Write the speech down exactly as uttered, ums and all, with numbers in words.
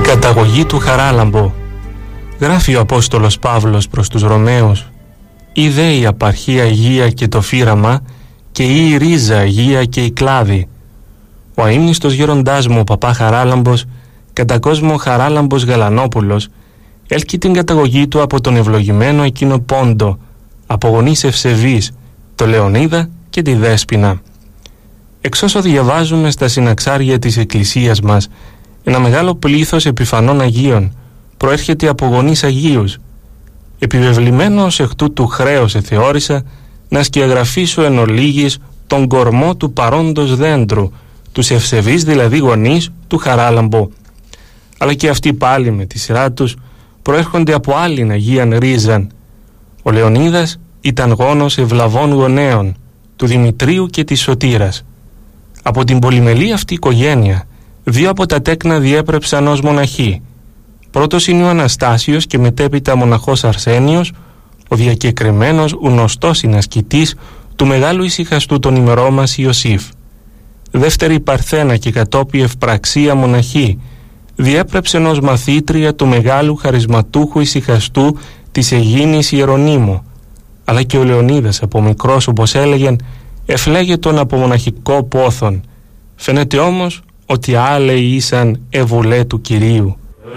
καταγωγή του Χαράλαμπο. Γράφει ο Απόστολος Παύλος προς τους Ρωμαίους: «Ή δε η απαρχή αγία και το φύραμα, και ή η ρίζα αγία και η κλάδη». Ο αείμνηστος γέροντάς μου, ο παπά Χαράλαμπος, κατά κόσμο Χαράλαμπος Γαλανόπουλος, έλκει την καταγωγή του από τον ευλογημένο εκείνο Πόντο, από γονείς ευσεβείς, το Λεωνίδα και τη Δέσποινα. Εξ όσο διαβάζουμε στα συναξάρια της Εκκλησίας μας, ένα μεγάλο πλήθος επιφανών Αγίων προέρχεται από γονείς Αγίους. Επιβεβλημένο ως εκ τούτου χρέος εθεώρησα να σκιαγραφίσω εν ολίγης τον κορμό του παρόντος δέντρου, τους ευσεβείς δηλαδή γονείς του Χαράλαμπο. Αλλά και αυτοί πάλι με τη σειρά τους προέρχονται από άλλην Αγίαν ρίζαν. Ο Λεωνίδας ήταν γόνος ευλαβών γονέων, του Δημητρίου και της Σωτήρας. Από την πολυμελή αυτή οικογένεια, δύο από τα τέκνα διέπρεψαν ως μοναχοί. Πρώτος είναι ο Αναστάσιος και μετέπειτα μοναχός Αρσένιος, ο διακεκριμένος γνωστός συνασκητής του μεγάλου ησυχαστού των ημερών μας Ιωσήφ. Δεύτερη Παρθένα και κατόπι Ευπραξία μοναχή, διέπρεψεν ως μαθήτρια του μεγάλου χαρισματούχου ησυχαστού της Αιγίνης Ιερονίμου. Αλλά και ο Λεωνίδας από μικρός, όπως έλεγεν, εφλέγε τον από μοναχικό πόθον. Φαίνεται όμως ότι άλλοι ήσαν ευουλέ του Κυρίου.